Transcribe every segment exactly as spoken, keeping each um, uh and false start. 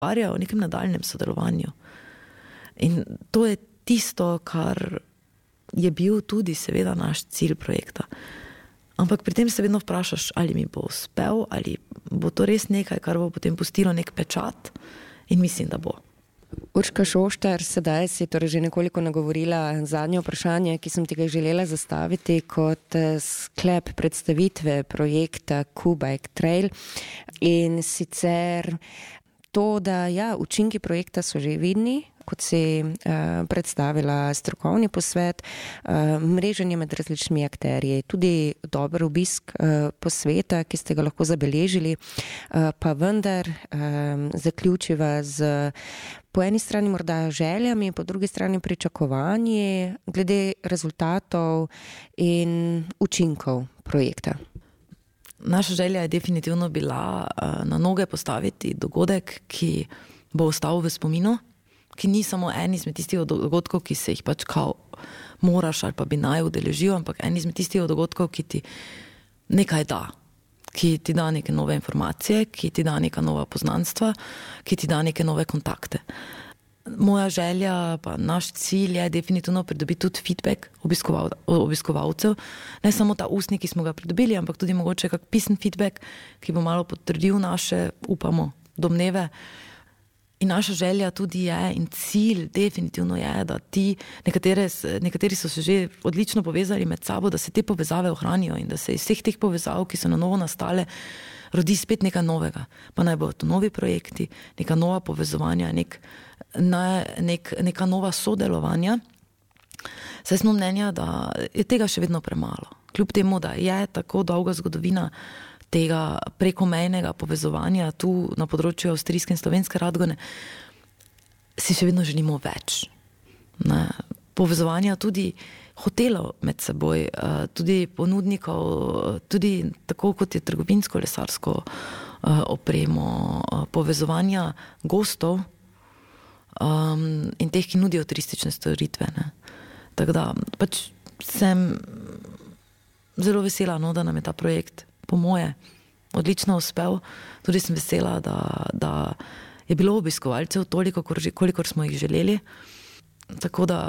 o nekem nadaljnem sodelovanju. In to je tisto, kar je bil tudi seveda naš cilj projekta. Ampak pri tem se vedno vprašaš, ali mi bo uspel, ali bo to res nekaj, kar bo potem pustilo nek pečat, in mislim, da bo. Urška Šoštar, sedaj si torej že nekoliko nagovorila zadnje vprašanje, ki sem ti ga želela zastaviti kot sklep predstavitve projekta Q-Bike Trail. In sicer to, da ja, učinki projekta so že vidni, kot si uh, predstavila strokovni posvet, uh, mreženje med različnimi akterji, tudi dober obisk uh, posveta, ki ste ga lahko zabeležili, uh, pa vendar um, zaključiva z po eni strani morda željami, po drugi strani pričakovanji glede rezultatov in učinkov projekta. Naša želja je definitivno bila uh, na noge postaviti dogodek, ki bo ostal v spominu, ki ni samo en izmed tistih dogodkov, ki se jih pač kao moraš ali pa bi naj udeležil, ampak en izmed tistih dogodkov, ki ti nekaj da, ki ti da neke nove informacije, ki ti da neka nova poznanstva, ki ti da neke nove kontakte. Moja želja, pa naš cilj je definitivno pridobiti tudi feedback obiskoval, obiskovalcev, ne samo ta ustni, ki smo ga pridobili, ampak tudi mogoče kak pisen feedback, ki bo malo potrdil naše, upamo, domneve. In naša želja tudi je in cilj definitivno je, da ti, nekatere, nekateri so se že odlično povezali med sabo, da se te povezave ohranijo in da se iz vseh teh povezav, ki so na novo nastale, rodi spet nekaj novega. Pa naj bo to novi projekti, neka nova povezovanja, nek, ne, nek, neka nova sodelovanja. Saj smo mnenja, da je tega še vedno premalo. Kljub temu, da je tako dolga zgodovina tega prekomejnega povezovanja tu na področju avstrijske in slovenske Radgone, si še vedno želimo več. Ne? Povezovanja tudi hotelov med seboj, tudi ponudnikov, tudi tako kot je trgovinsko lesarsko opremo, povezovanja gostov um, in teh, ki nudijo turistične storitve. Ne? Tako da pač sem zelo vesela, no, da nam je ta projekt po moje odlično uspel. Tudi sem vesela, da, da je bilo obiskovalcev toliko, kolikor smo jih želeli. Tako da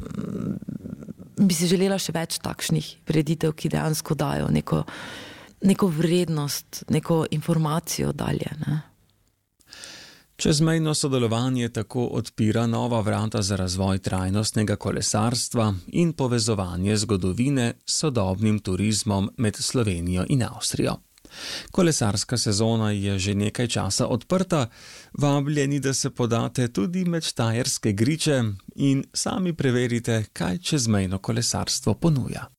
bi si želela še več takšnih prireditev, ki dejansko dajo neko, neko vrednost, neko informacijo dalje. Ne? Čezmejno sodelovanje tako odpira nova vrata za razvoj trajnostnega kolesarstva in povezovanje zgodovine s sodobnim turizmom med Slovenijo in Avstrijo. Kolesarska sezona je že nekaj časa odprta, vabljeni, da se podate tudi med Štajerske griče in sami preverite, kaj čezmejno kolesarstvo ponuja.